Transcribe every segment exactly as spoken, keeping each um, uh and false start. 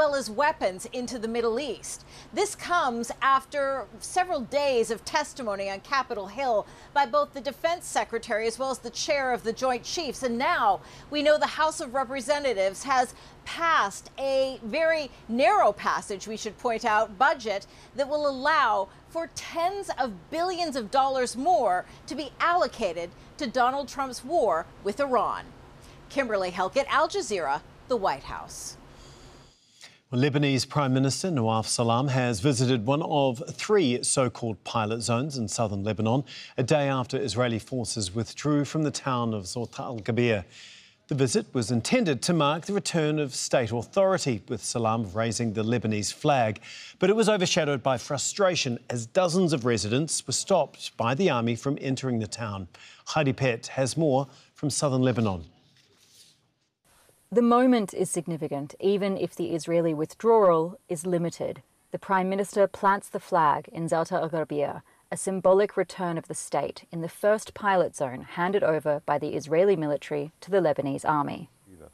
well as weapons into the Middle East. This comes after several days of testimony on Capitol Hill by both the defense secretary as well as the chair of the Joint Chiefs. And now we know the House of Representatives has passed a very narrow passage, we should point out, budget that will allow for tens of billions of dollars more to be allocated to Donald Trump's war with Iran. Kimberly Helkett, Al Jazeera, the White House. Well, Lebanese Prime Minister Nawaf Salam has visited one of three so-called pilot zones in southern Lebanon, a day after Israeli forces withdrew from the town of Zota al-Gabir. The visit was intended to mark the return of state authority, with Salam raising the Lebanese flag. But it was overshadowed by frustration as dozens of residents were stopped by the army from entering the town. Heidi Pett has more from southern Lebanon. The moment is significant, even if the Israeli withdrawal is limited. The Prime Minister plants the flag in Zota al-Gabir, a symbolic return of the state in the first pilot zone handed over by the Israeli military to the Lebanese army.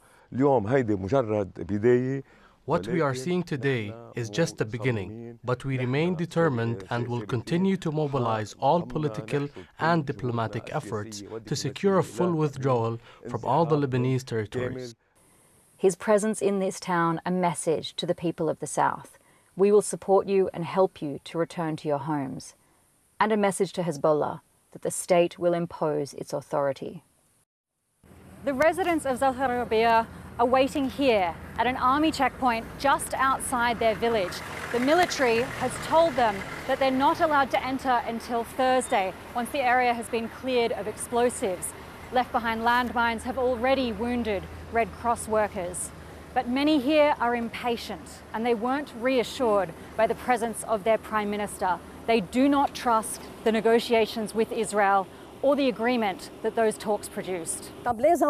What we are seeing today is just the beginning, but we remain determined and will continue to mobilize all political and diplomatic efforts to secure a full withdrawal from all the Lebanese territories. His presence in this town a message to the people of the south. We will support you and help you to return to your homes. And a message to Hezbollah that the state will impose its authority. The residents of Zota al-Gabir are waiting here at an army checkpoint just outside their village. The military has told them that they're not allowed to enter until Thursday, once the area has been cleared of explosives. Left behind landmines have already wounded Red Cross workers. But many here are impatient, and they weren't reassured by the presence of their Prime Minister. They do not trust the negotiations with Israel or the agreement that those talks produced. Why just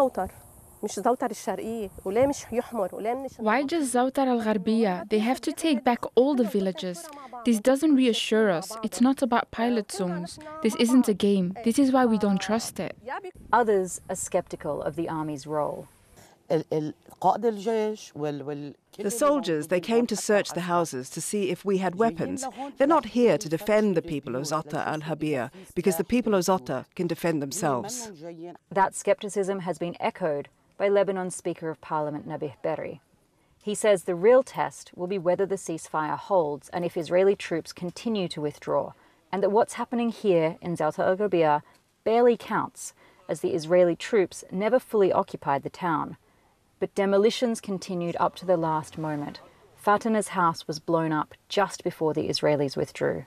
Zota al-Gharbiya? They have to take back all the villages. This doesn't reassure us. It's not about pilot zones. This isn't a game. This is why we don't trust it. Others are skeptical of the army's role. The soldiers, they came to search the houses to see if we had weapons. They're not here to defend the people of Zota al-Gabir, because the people of Zota can defend themselves. That skepticism has been echoed by Lebanon's Speaker of Parliament, Nabih Berri. He says the real test will be whether the ceasefire holds and if Israeli troops continue to withdraw, and that what's happening here in Zota al-Gabir barely counts, as the Israeli troops never fully occupied the town. But demolitions continued up to the last moment. Fatana's house was blown up just before the Israelis withdrew.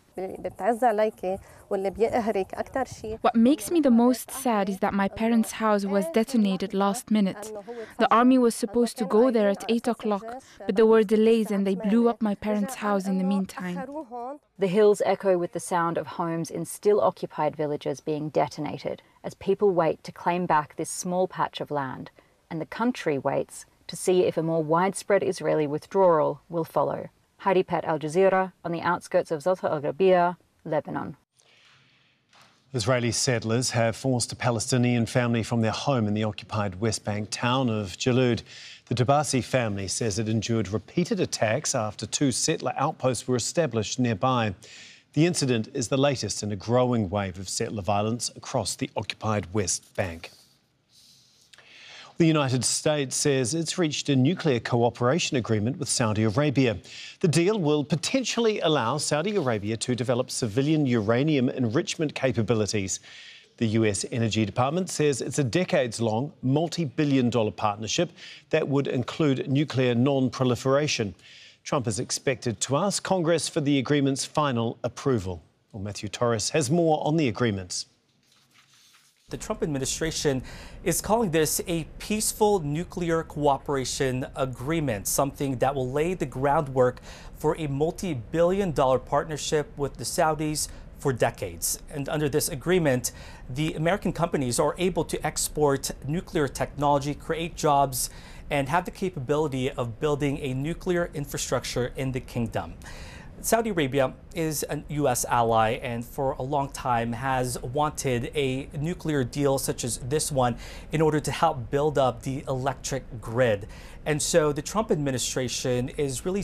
What makes me the most sad is that my parents' house was detonated last minute. The army was supposed to go there at eight o'clock, but there were delays and they blew up my parents' house in the meantime. The hills echo with the sound of homes in still occupied villages being detonated as people wait to claim back this small patch of land. And the country waits to see if a more widespread Israeli withdrawal will follow. Heidi Pett, Al Jazeera, on the outskirts of Zota al-Gabir, Lebanon. Israeli settlers have forced a Palestinian family from their home in the occupied West Bank town of Jalud. The Tabasi family says it endured repeated attacks after two settler outposts were established nearby. The incident is the latest in a growing wave of settler violence across the occupied West Bank. The United States says it's reached a nuclear cooperation agreement with Saudi Arabia. The deal will potentially allow Saudi Arabia to develop civilian uranium enrichment capabilities. The U S Energy Department says it's a decades-long, multi-billion dollar partnership that would include nuclear non-proliferation. Trump is expected to ask Congress for the agreement's final approval. Well, Matthew Torres has more on the agreements. The Trump administration is calling this a peaceful nuclear cooperation agreement, something that will lay the groundwork for a multi-billion dollar partnership with the Saudis for decades. And under this agreement, the American companies are able to export nuclear technology, create jobs, and have the capability of building a nuclear infrastructure in the kingdom. Saudi Arabia is a U S ally and for a long time has wanted a nuclear deal such as this one in order to help build up the electric grid. And so the Trump administration is really